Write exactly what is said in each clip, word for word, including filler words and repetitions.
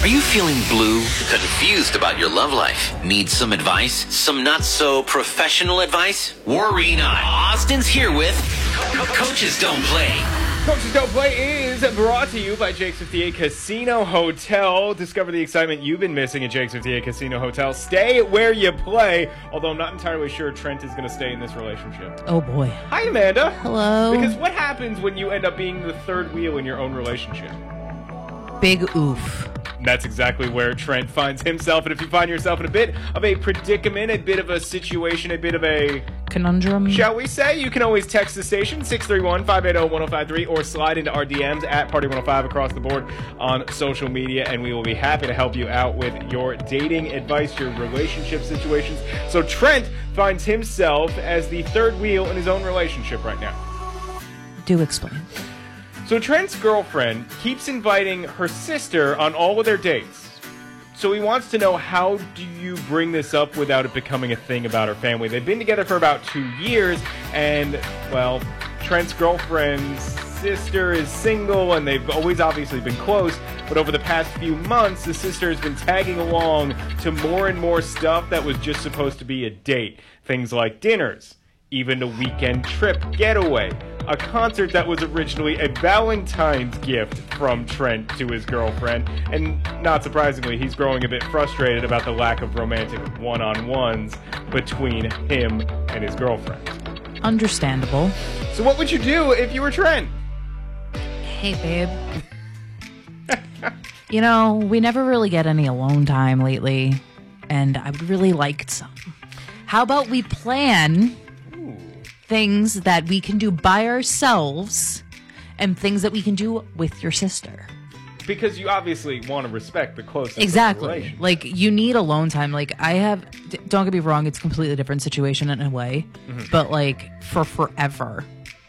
Are you feeling blue? Confused about your love life? Need some advice? Some not so professional advice? Worry not. Austin's here with Co- Coaches Don't Play. Coaches Don't Play is brought to you by Jake's fifty-eight Casino Hotel. Discover the excitement you've been missing at Jake's fifty-eight Casino Hotel. Stay where you play, although I'm not entirely sure Trent is going to stay in this relationship. Oh, boy. Hi, Amanda. Hello. Because what happens when you end up being the third wheel in your own relationship? Big oof. That's exactly where Trent finds himself. And if you find yourself in a bit of a predicament, a bit of a situation, a bit of a conundrum, shall we say, you can always text the station, six three one, five eight zero, one zero five three, or slide into our D Ms at Party one oh five across the board on social media, and we will be happy to help you out with your dating advice, your relationship situations. So Trent finds himself as the third wheel in his own relationship right now. Do explain. So Trent's girlfriend keeps inviting her sister on all of their dates. So he wants to know, how do you bring this up without it becoming a thing about her family? They've been together for about two years, and, well, Trent's girlfriend's sister is single, and they've always obviously been close, but over the past few months, the sister has been tagging along to more and more stuff that was just supposed to be a date. Things like dinners, even a weekend trip getaway, a concert that was originally a Valentine's gift from Trent to his girlfriend, and not surprisingly, he's growing a bit frustrated about the lack of romantic one-on-ones between him and his girlfriend. Understandable. So what would you do if you were Trent? Hey, babe. You know, we never really get any alone time lately, and I would really like some. How about we plan things that we can do by ourselves and things that we can do with your sister? Because you obviously want to respect the closeness exactly. of the relationship. Like, you need alone time. Like, I have, don't get me wrong, it's a completely different situation in a way, mm-hmm. but like, for forever,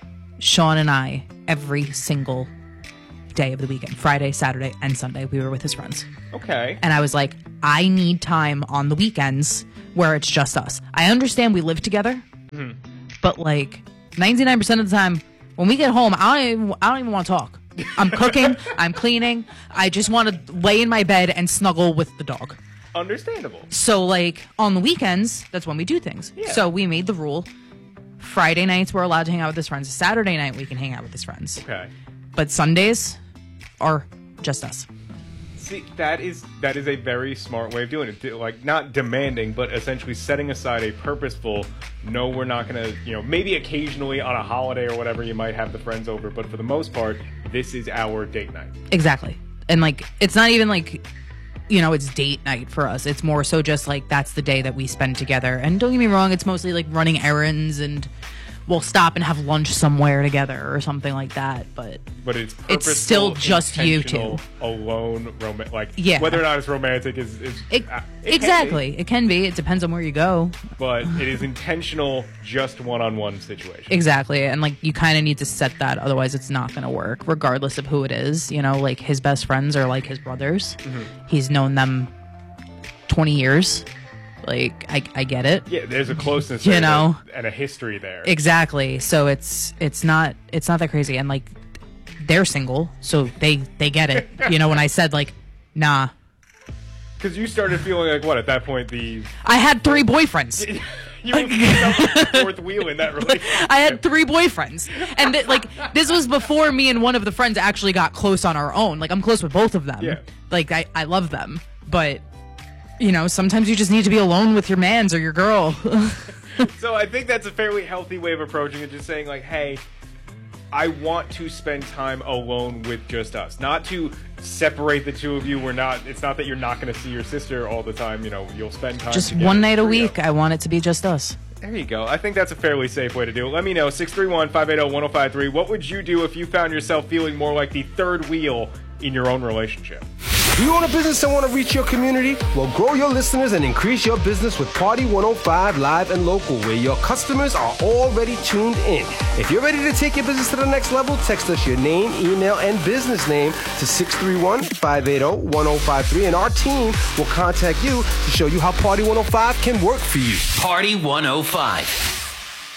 Sean and I, every single day of the weekend, Friday, Saturday, and Sunday, we were with his friends. Okay. And I was like, I need time on the weekends where it's just us. I understand we live together, mm-hmm. but like ninety-nine percent of the time when we get home, I don't even, I don't even want to talk. I'm cooking, I'm cleaning. I just want to lay in my bed and snuggle with the dog. Understandable. So like on the weekends, that's when we do things. Yeah. So we made the rule. Friday nights we're allowed to hang out with his friends. Saturday night we can hang out with his friends. Okay. But Sundays are just us. See, that is that is a very smart way of doing it. Like, not demanding, but essentially setting aside a purposeful, no, we're not going to, you know, maybe occasionally on a holiday or whatever you might have the friends over, but for the most part, this is our date night. Exactly. And, like, it's not even like, you know, it's date night for us. It's more so just, like, that's the day that we spend together. And don't get me wrong, it's mostly, like, running errands, and we'll stop and have lunch somewhere together or something like that, but but it's it's still just you two alone. Rom- like yeah. whether or not it's romantic is, is it, uh, it exactly can it can be. It depends on where you go, but it is intentional, just one-on-one situation. Exactly. And like, you kind of need to set that, otherwise it's not going to work regardless of who it is. You know, like his best friends are like his brothers. Mm-hmm. He's known them twenty years. Like, I, I get it. Yeah, there's a closeness, you there know, and a history there. Exactly. So it's it's not it's not that crazy. And like, they're single, so they they get it. You know, when I said like, nah, because you started feeling like, what, at that point, the I had three boyfriends. You were the fourth wheel in that relationship. I had three boyfriends, and th- like this was before me and one of the friends actually got close on our own. Like, I'm close with both of them. Yeah. Like, I I love them, but. You know, sometimes you just need to be alone with your mans or your girl. So I think that's a fairly healthy way of approaching it, just saying like, hey, I want to spend time alone with just us. Not to separate the two of you. We're not, it's not that you're not going to see your sister all the time. You know, you'll spend time just together. One night a week. I want it to be just us. There you go. I think that's a fairly safe way to do it. Let me know, six three one, five eight zero, one zero five three. What would you do if you found yourself feeling more like the third wheel in your own relationship? Do you own a business and want to reach your community? Well, grow your listeners and increase your business with Party one oh five Live and Local, where your customers are already tuned in. If you're ready to take your business to the next level, text us your name, email, and business name to six three one, five eight zero, one zero five three, and our team will contact you to show you how Party one oh five can work for you. Party one oh five.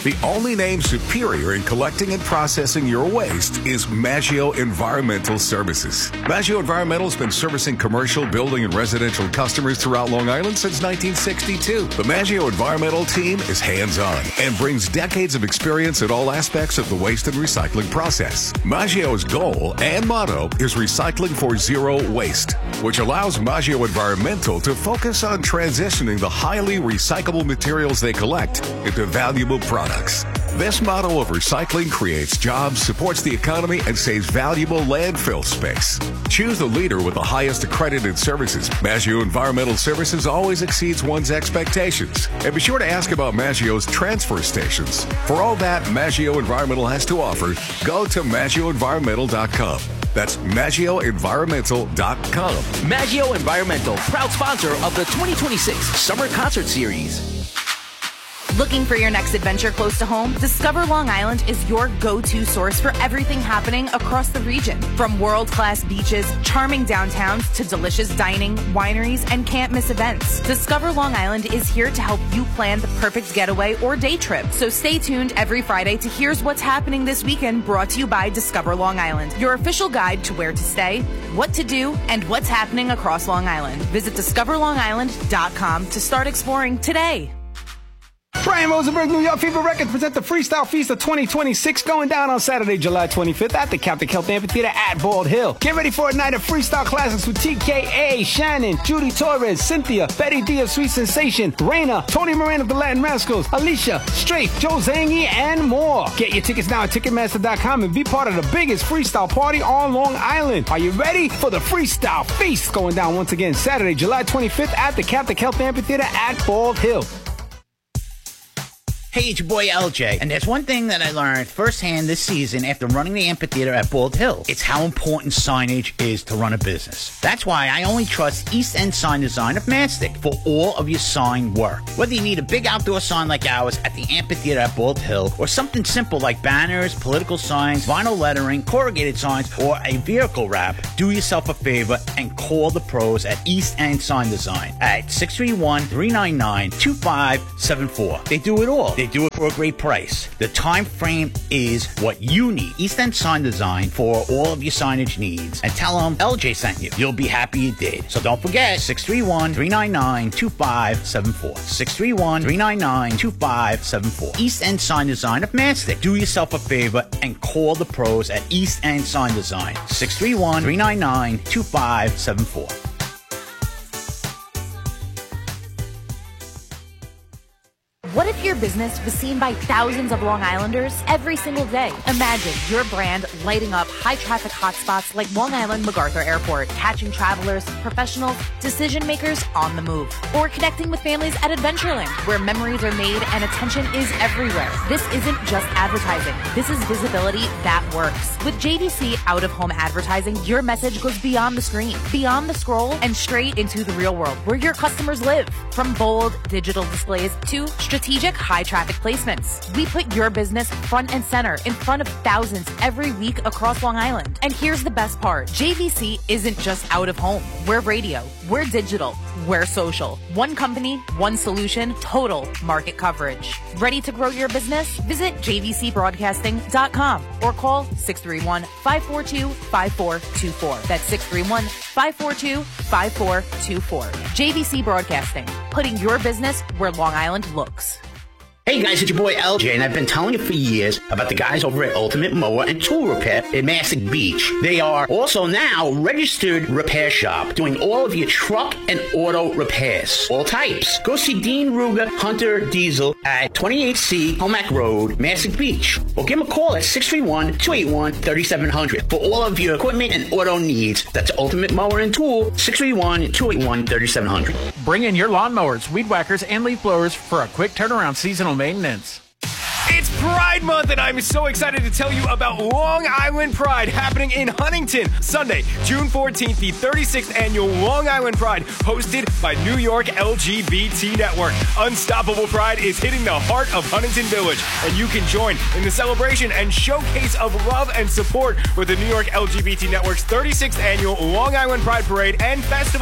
The only name superior in collecting and processing your waste is Maggio Environmental Services. Maggio Environmental has been servicing commercial, building, and residential customers throughout Long Island since nineteen sixty-two. The Maggio Environmental team is hands-on and brings decades of experience in all aspects of the waste and recycling process. Maggio's goal and motto is recycling for zero waste, which allows Maggio Environmental to focus on transitioning the highly recyclable materials they collect into valuable products. This model of recycling creates jobs, supports the economy, and saves valuable landfill space. Choose the leader with the highest accredited services. Maggio Environmental Services always exceeds one's expectations. And be sure to ask about Maggio's transfer stations. For all that Maggio Environmental has to offer, go to maggio environmental dot com. That's maggio environmental dot com. Maggio Environmental, proud sponsor of the twenty twenty-six Summer Concert Series. Looking for your next adventure close to home? Discover Long Island is your go-to source for everything happening across the region. From world-class beaches, charming downtowns, to delicious dining, wineries, and can't-miss events. Discover Long Island is here to help you plan the perfect getaway or day trip. So stay tuned every Friday to Here's What's Happening This Weekend, brought to you by Discover Long Island, your official guide to where to stay, what to do, and what's happening across Long Island. Visit discover long island dot com to start exploring today. Brian Rosenberg, New York Fever Records present the Freestyle Feast of twenty twenty-six, going down on Saturday, July twenty-fifth at the Captain Kelp Amphitheater at Bald Hill. Get ready for a night of freestyle classics with T K A, Shannon, Judy Torres, Cynthia, Betty D of Sweet Sensation, Raina, Tony Moran of the Latin Rascals, Alicia, Strafe, Joe Zangi, and more. Get your tickets now at ticketmaster dot com and be part of the biggest freestyle party on Long Island. Are you ready for the Freestyle Feast, going down once again Saturday, July twenty-fifth at the Captain Kelp Amphitheater at Bald Hill? Hey, it's your boy L J, and there's one thing that I learned firsthand this season after running the amphitheater at Bald Hill. It's how important signage is to run a business. That's why I only trust East End Sign Design of Mastic for all of your sign work. Whether you need a big outdoor sign like ours at the amphitheater at Bald Hill, or something simple like banners, political signs, vinyl lettering, corrugated signs, or a vehicle wrap, do yourself a favor and call the pros at East End Sign Design at six three one, three nine nine, two five seven four. They do it all. They do it for a great price. The time frame is what you need. East End Sign Design for all of your signage needs. And tell them L J sent you. You'll be happy you did. So don't forget, six three one, three nine nine, two five seven four. six three one, three nine nine, two five seven four. East End Sign Design of Mastic. Do yourself a favor and call the pros at East End Sign Design. six three one, three nine nine, two five seven four. What if your business was seen by thousands of Long Islanders every single day? Imagine your brand lighting up high-traffic hotspots like Long Island MacArthur Airport, catching travelers, professionals, decision makers on the move. Or connecting with families at Adventureland, where memories are made and attention is everywhere. This isn't just advertising. This is visibility that works. With J D C out-of-home advertising, your message goes beyond the screen, beyond the scroll, and straight into the real world, where your customers live. From bold digital displays to strategic Strategic high-traffic placements. We put your business front and center in front of thousands every week across Long Island. And here's the best part. J V C isn't just out of home. We're radio. We're digital. We're social. One company, one solution, total market coverage. Ready to grow your business? Visit j v c broadcasting dot com or call six three one, five four two, five four two four. That's six three one, five four two, five four two four. J V C Broadcasting, putting your business where Long Island looks. Hey guys, it's your boy L J, and I've been telling you for years about the guys over at Ultimate Mower and Tool Repair in Massac Beach. They are also now registered repair shop, doing all of your truck and auto repairs, all types. Go see Dean Ruger Hunter Diesel at twenty-eight C Homack Road, Massac Beach, or give him a call at six three one, two eight one, three seven zero zero for all of your equipment and auto needs. That's Ultimate Mower and Tool, six three one, two eight one, three seven zero zero. Bring in your lawnmowers, weed whackers, and leaf blowers for a quick turnaround seasonal maintenance. It's Pride Month, and I'm so excited to tell you about Long Island Pride happening in Huntington. Sunday, June fourteenth, the thirty-sixth Annual Long Island Pride, hosted by New York L G B T Network. Unstoppable Pride is hitting the heart of Huntington Village, and you can join in the celebration and showcase of love and support with the New York L G B T Network's thirty-sixth Annual Long Island Pride Parade and Festival.